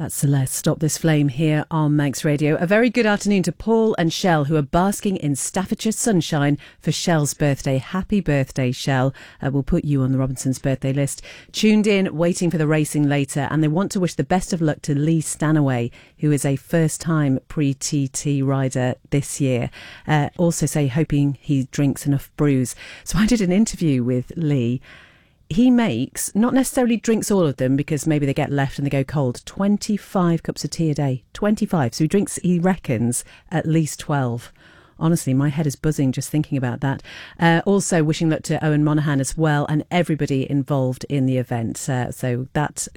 That's Celeste, Stop This Flame here on Manx Radio. A very good afternoon to Paul and Shell, who are basking in Staffordshire sunshine for Shell's birthday. Happy birthday, Shell. We'll put you on the Robinsons' birthday list. Tuned in, waiting for the racing later, and they want to wish the best of luck to Lee Stanaway, who is a first-time pre-TT rider this year. Also say, hoping he drinks enough brews. So I did an interview with Lee. He makes, not necessarily drinks all of them because maybe they get left and they go cold, 25 cups of tea a day. 25. So he drinks, he reckons, at least 12. Honestly, my head is buzzing just thinking about that. Also wishing luck to Owen Monaghan as well and everybody involved in the event. So that